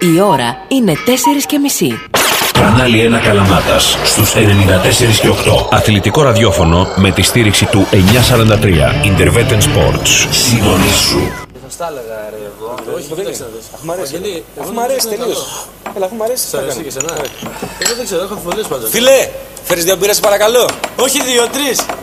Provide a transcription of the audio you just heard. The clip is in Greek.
Η ώρα είναι 4:30. Κανάλι 1 Καλαμάτας στους 94 και 8. Αθλητικό ραδιόφωνο με τη στήριξη του 943 Intervetten Sports. Συντονίσου. Θα στα έλεγα ρε εγώ. Όχι, δεν είναι. Αφού μ' αρέσει τελείως. Έλα, αφού μ' αρέσει. Σ' αρέσει και εσένα. Εγώ δεν ξέρω, έχω αμφιβολίες πάντως. Φίλε, φέρεις δύο μπύρες παρακαλώ. Όχι 2-3.